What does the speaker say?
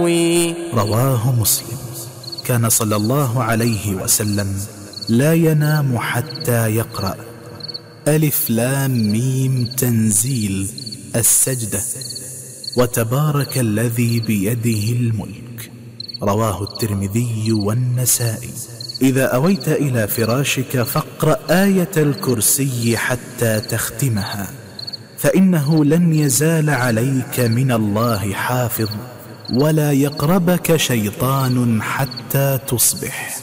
رواه مسلم. كان صلى الله عليه وسلم لا ينام حتى يقرأ ألف لام ميم تنزيل السجدة وتبارك الذي بيده الملك. رواه الترمذي والنسائي. إذا أويت إلى فراشك فاقرأ آية الكرسي حتى تختمها، فإنه لن يزال عليك من الله حافظ ولا يقربك شيطان حتى تصبح.